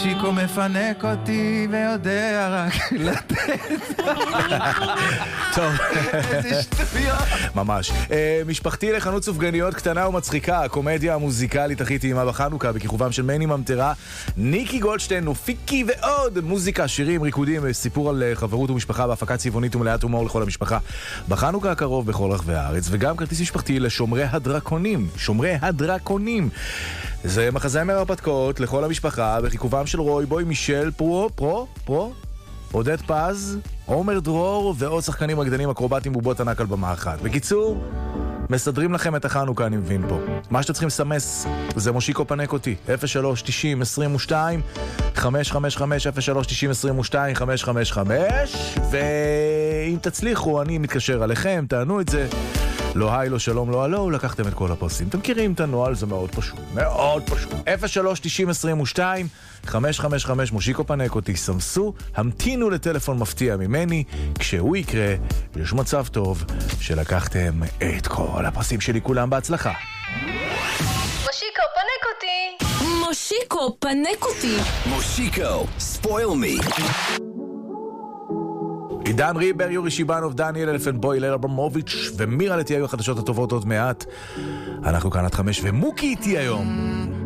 מושיקו מפנק אותי ויודע רק לתת. טוב. איזה שטויות. ממש. משפחתי לחנות סופגניות קטנה ומצחיקה, הקומדיה המוזיקלית הכי טעימה בחנוכה, בכיכובם של מני ממטרה, ניקי גולדשטיין ופיקי ועוד. מוזיקה, שירים, ריקודים, סיפור על חברות ומשפחה בהפקה צבעונית ומלאת הומור לכל המשפחה בחנוכה הקרוב בכל רחבי הארץ, וגם כרטיס משפחתי לשומרי הדרקונים. שומרי הדרקונים זה מחזמר הרפתקאות לכל המשפחה בכיכובם של רוי בוי, מישל פרו, עודד פז, עומר דרור ועוד שחקנים רקדנים אקרובטים בובות ענק על במה אחת. בקיצור, מסדרים לכם את החנוכה, אני מבין פה. מה שאתם צריכים לסמס זה מושיקו פנק אותי 03-90-22-555 03-90-22-555, ואם תצליחו אני מתקשר עליכם, תענו את זה. לא היי, לא שלום, לא הלו, לקחתם את כל הפוסטים. אתם מכירים את הנוהל, זה מאוד פשוט. מאוד פשוט. 03-90-22-555, מושיקו פנק אותי, סמסו, המתינו לטלפון מפתיע ממני. כשהוא יקרה, יש מצב טוב שלקחתם את כל הפוסטים שלי. כולם בהצלחה. מושיקו פנק אותי. מושיקו פנק אותי. מושיקו, spoil me. עידן ריבר, יורי שיבנוב, דניאל אלפנבוי, לילה ברמוביץ' ומירה לתי היו החדשות הטובות עוד מעט. אנחנו כאן עד 5 ומוקי איתי היום.